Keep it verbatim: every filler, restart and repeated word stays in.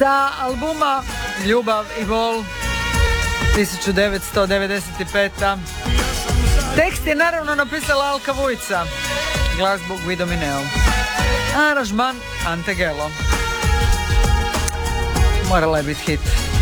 sa albuma Ljubav i bol tisuću devetsto devedeset pet. Tekst je naravno napisala Alka Vujica, glazbu Guido Mineo, aranžman Ante Gelo. Morala je biti hit.